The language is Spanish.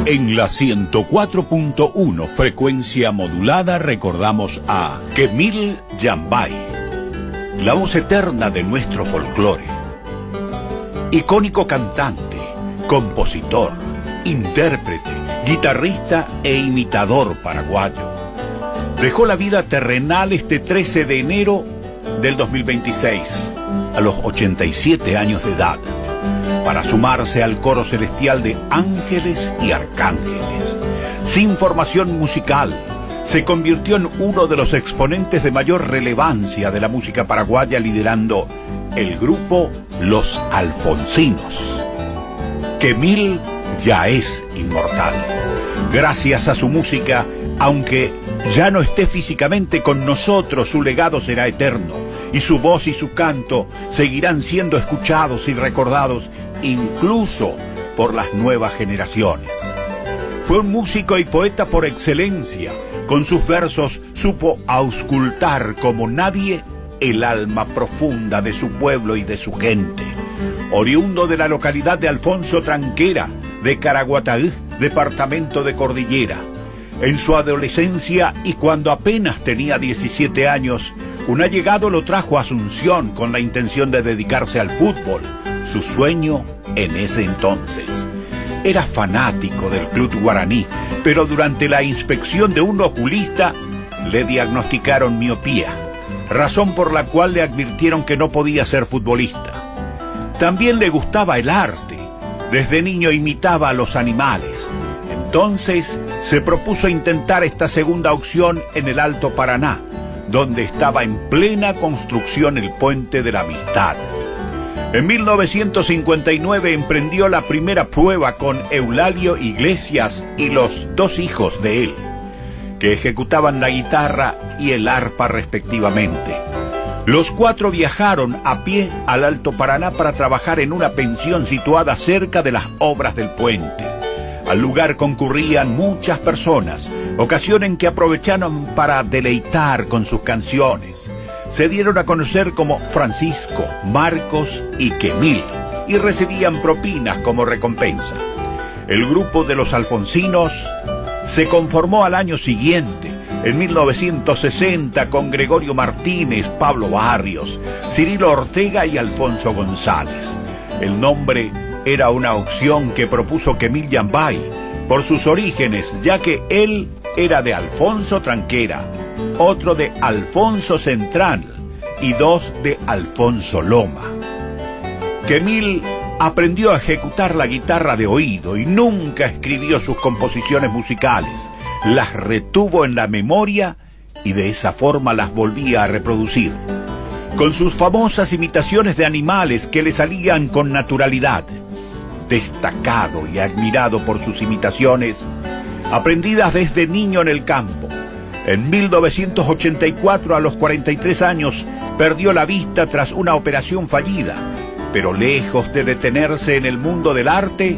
En la 104.1 frecuencia modulada recordamos a Kemil Yambay, la voz eterna de nuestro folclore. Icónico cantante, compositor, intérprete, guitarrista e imitador paraguayo. Dejó la vida terrenal este 13 de enero del 2026, a los 87 años de edad, para sumarse al coro celestial de ángeles y arcángeles. Sin formación musical, se convirtió en uno de los exponentes de mayor relevancia de la música paraguaya, liderando el grupo Los Alfonsinos. Kemil ya es inmortal. Gracias a su música, aunque ya no esté físicamente con nosotros, su legado será eterno, y su voz y su canto seguirán siendo escuchados y recordados incluso por las nuevas generaciones. Fue un músico y poeta por excelencia. Con sus versos supo auscultar como nadie el alma profunda de su pueblo y de su gente. Oriundo de la localidad de Alfonso Tranquera, de Caraguatá, departamento de Cordillera. En su adolescencia y cuando apenas tenía 17 años, un allegado lo trajo a Asunción con la intención de dedicarse al fútbol, su sueño en ese entonces. Era fanático del club guaraní, pero durante la inspección de un oculista le diagnosticaron miopía, razón por la cual le advirtieron que no podía ser futbolista. También le gustaba el arte. Desde niño imitaba a los animales. Entonces se propuso intentar esta segunda opción en el Alto Paraná, donde estaba en plena construcción el Puente de la Amistad. En 1959 emprendió la primera prueba con Eulalio Iglesias y los dos hijos de él, que ejecutaban la guitarra y el arpa respectivamente. Los cuatro viajaron a pie al Alto Paraná para trabajar en una pensión situada cerca de las obras del puente. Al lugar concurrían muchas personas, ocasión en que aprovecharon para deleitar con sus canciones. Se dieron a conocer como Francisco, Marcos y Kemil, y recibían propinas como recompensa. El grupo de los Alfonsinos se conformó al año siguiente, en 1960, con Gregorio Martínez, Pablo Barrios, Cirilo Ortega y Alfonso González. El nombre era una opción que propuso Kemil Yambay por sus orígenes, ya que él era de Alfonso Tranquera, otro de Alfonso Central y dos de Alfonso Loma. Kemil aprendió a ejecutar la guitarra de oído y nunca escribió sus composiciones musicales. Las retuvo en la memoria y de esa forma las volvía a reproducir, con sus famosas imitaciones de animales que le salían con naturalidad. Destacado y admirado por sus imitaciones, aprendidas desde niño en el campo. En 1984, a los 43 años, perdió la vista tras una operación fallida, pero lejos de detenerse en el mundo del arte,